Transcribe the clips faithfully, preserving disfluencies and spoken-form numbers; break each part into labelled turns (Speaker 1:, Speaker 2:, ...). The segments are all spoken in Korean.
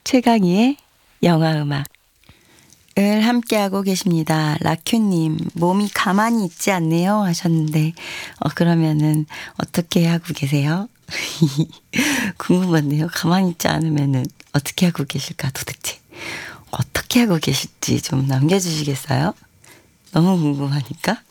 Speaker 1: 최강희의 영화음악 을 함께하고 계십니다. 라큐님, 몸이 가만히 있지 않네요 하셨는데 어, 그러면은 어떻게 하고 계세요? 궁금한데요. 가만히 있지 않으면은 어떻게 하고 계실까 도대체. 어떻게 하고 계실지 좀 남겨주시겠어요? 너무 궁금하니까.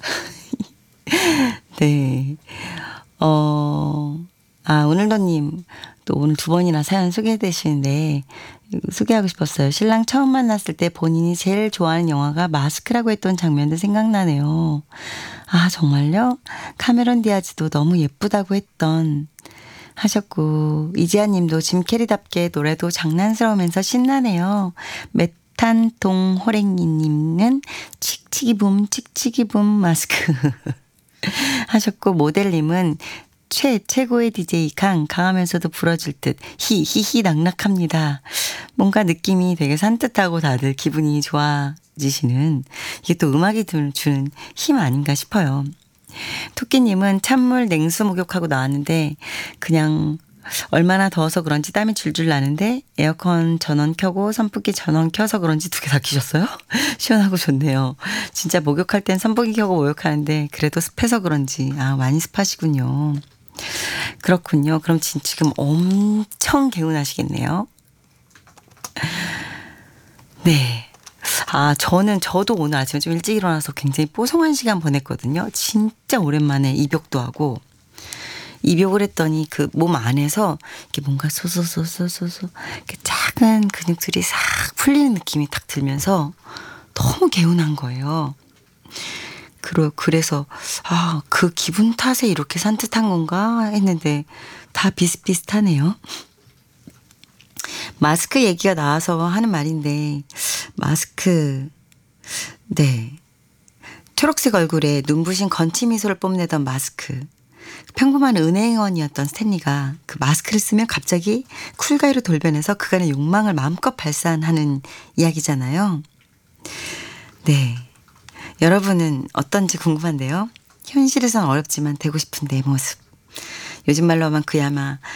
Speaker 1: 네. 어, 아, 오늘도님 또 오늘 두 번이나 사연 소개되시는데 소개하고 싶었어요. 신랑 처음 만났을 때 본인이 제일 좋아하는 영화가 마스크라고 했던 장면도 생각나네요. 아, 정말요? 카메론 디아즈도 너무 예쁘다고 했던 하셨고, 이지아 님도 짐 캐리답게 노래도 장난스러우면서 신나네요. 메탄동 호랭이 님은 칙칙이붐 칙칙이붐 마스크 하셨고, 모델님은 최, 최고의 디제이 강, 강하면서도 불어줄 듯, 히, 히히 낙낙합니다. 뭔가 느낌이 되게 산뜻하고 다들 기분이 좋아지시는, 이게 또 음악이 주는 힘 아닌가 싶어요. 토끼님은 찬물 냉수 목욕하고 나왔는데, 그냥 얼마나 더워서 그런지 땀이 줄줄 나는데, 에어컨 전원 켜고 선풍기 전원 켜서 그런지 두 개 다 켜셨어요? 시원하고 좋네요. 진짜 목욕할 땐 선풍기 켜고 목욕하는데, 그래도 습해서 그런지, 아, 많이 습하시군요. 그렇군요. 그럼 지금 엄청 개운하시겠네요. 네. 아, 저는, 저도 오늘 아침에 좀 일찍 일어나서 굉장히 뽀송한 시간 보냈거든요. 진짜 오랜만에 입욕도 하고, 입욕을 했더니 그 몸 안에서 이게 뭔가 소소소소소소, 이렇게 작은 근육들이 싹 풀리는 느낌이 딱 들면서 너무 개운한 거예요. 그래서 아, 그 기분 탓에 이렇게 산뜻한 건가 했는데 다 비슷비슷하네요. 마스크 얘기가 나와서 하는 말인데 마스크 네 초록색 얼굴에 눈부신 건치 미소를 뽐내던 마스크. 평범한 은행원이었던 스탠리가 그 마스크를 쓰면 갑자기 쿨가이로 돌변해서 그간의 욕망을 마음껏 발산하는 이야기잖아요. 네. 여러분은 어떤지 궁금한데요. 현실에선 어렵지만 되고 싶은 내 모습. 요즘 말로 하면 그야마